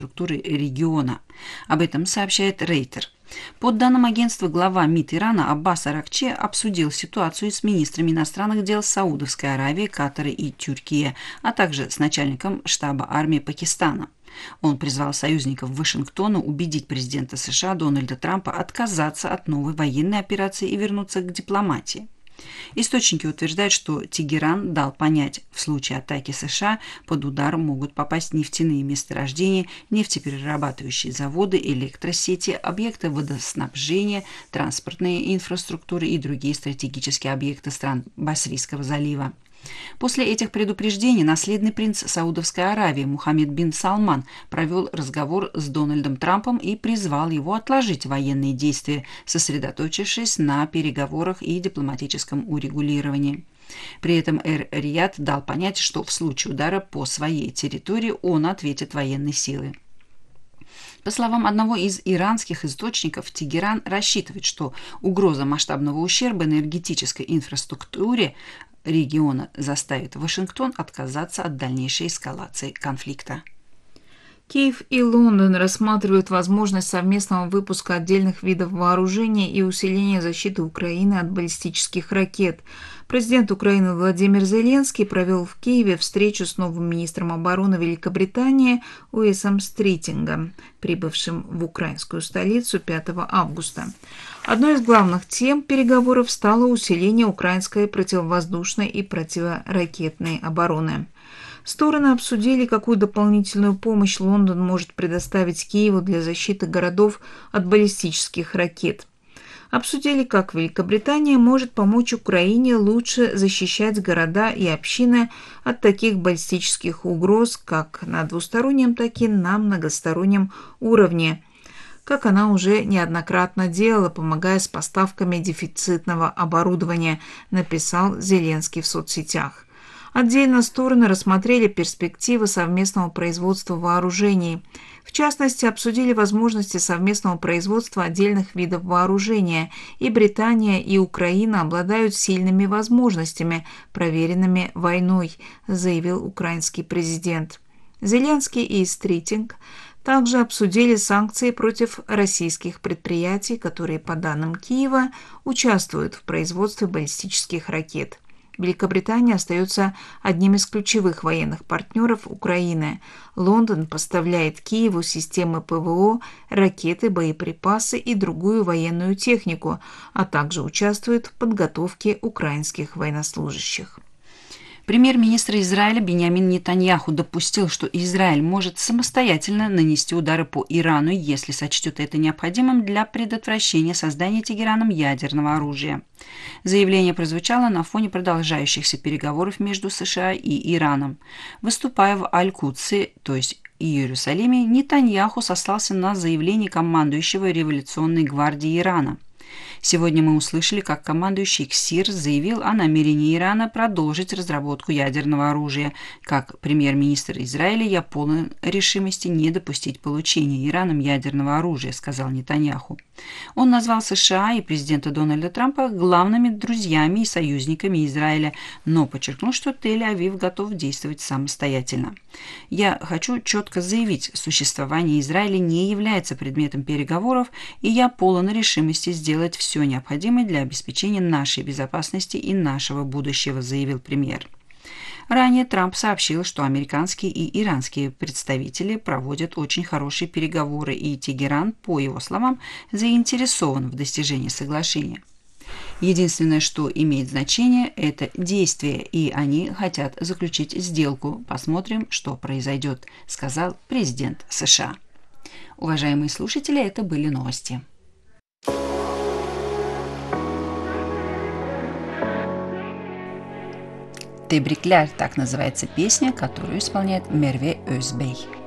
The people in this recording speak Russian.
структуры региона. Об этом сообщает Рейтер. По данным агентства, глава МИД Ирана Аббас Аракчи обсудил ситуацию с министрами иностранных дел Саудовской Аравии, Катара и Тюркии, а также с начальником штаба армии Пакистана. Он призвал союзников Вашингтона убедить президента США Дональда Трампа отказаться от новой военной операции и вернуться к дипломатии. Источники утверждают, что Тегеран дал понять, в случае атаки США под удар могут попасть нефтяные месторождения, нефтеперерабатывающие заводы, электросети, объекты водоснабжения, транспортные инфраструктуры и другие стратегические объекты стран Басрийского залива. После этих предупреждений наследный принц Саудовской Аравии Мухаммед бин Салман провел разговор с Дональдом Трампом и призвал его отложить военные действия, сосредоточившись на переговорах и дипломатическом урегулировании. При этом Эр-Рияд дал понять, что в случае удара по своей территории он ответит военной силой. По словам одного из иранских источников, Тегеран рассчитывает, что угроза масштабного ущерба энергетической инфраструктуре региона заставит Вашингтон отказаться от дальнейшей эскалации конфликта. Киев и Лондон рассматривают возможность совместного выпуска отдельных видов вооружения и усиления защиты Украины от баллистических ракет. Президент Украины Владимир Зеленский провел в Киеве встречу с новым министром обороны Великобритании Уэсом Стритингом, прибывшим в украинскую столицу 5 августа. Одной из главных тем переговоров стало усиление украинской противовоздушной и противоракетной обороны. Стороны обсудили, какую дополнительную помощь Лондон может предоставить Киеву для защиты городов от баллистических ракет. Обсудили, как Великобритания может помочь Украине лучше защищать города и общины от таких баллистических угроз как на двустороннем, так и на многостороннем уровне, как она уже неоднократно делала, помогая с поставками дефицитного оборудования, написал Зеленский в соцсетях. Отдельно стороны рассмотрели перспективы совместного производства вооружений. В частности, обсудили возможности совместного производства отдельных видов вооружения, и Британия, и Украина обладают сильными возможностями, проверенными войной, заявил украинский президент. Зеленский и Стритинг также обсудили санкции против российских предприятий, которые, по данным Киева, участвуют в производстве баллистических ракет. Великобритания остается одним из ключевых военных партнеров Украины. Лондон поставляет Киеву системы ПВО, ракеты, боеприпасы и другую военную технику, а также участвует в подготовке украинских военнослужащих. Премьер-министр Израиля Биньямин Нетаньяху допустил, что Израиль может самостоятельно нанести удары по Ирану, если сочтет это необходимым для предотвращения создания Тегераном ядерного оружия. Заявление прозвучало на фоне продолжающихся переговоров между США и Ираном. Выступая в Аль-Кудсе, то есть Иерусалиме, Нетаньяху сослался на заявление командующего революционной гвардии Ирана. Сегодня мы услышали, как командующий КСИР заявил о намерении Ирана продолжить разработку ядерного оружия. Как премьер-министр Израиля я полон решимости не допустить получения Ираном ядерного оружия, сказал Нетаньяху. Он назвал США и президента Дональда Трампа главными друзьями и союзниками Израиля, но подчеркнул, что Тель-Авив готов действовать самостоятельно. Я хочу четко заявить, существование Израиля не является предметом переговоров, и я полон решимости сделать все необходимое для обеспечения нашей безопасности и нашего будущего, заявил премьер. Ранее Трамп сообщил, что американские и иранские представители проводят очень хорошие переговоры, и Тегеран, по его словам, заинтересован в достижении соглашения. Единственное, что имеет значение, это действие, и они хотят заключить сделку. Посмотрим, что произойдет, сказал президент США. Уважаемые слушатели, это были новости. «Тебрикляр» – так называется песня, которую исполняет Мерве Özbey.